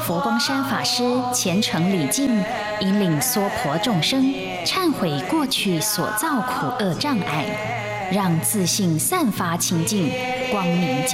佛光山法师虔诚礼敬，引领娑婆众生忏悔过去所造苦厄障碍，让自信散发清净，光明